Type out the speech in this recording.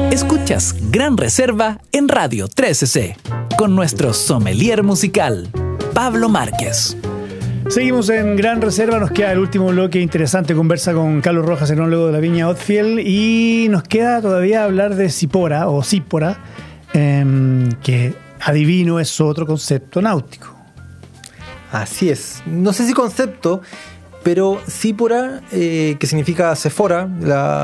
Escuchas Gran Reserva en Radio 13C con nuestro sommelier musical, Pablo Márquez. Seguimos en Gran Reserva, nos queda el último bloque interesante, conversa con Carlos Rojas, enólogo de la viña Otfiel, y nos queda todavía hablar de Sípora o Sípora, que adivino es otro concepto náutico. Así es, no sé si concepto, pero Sípora, que significa Séfora,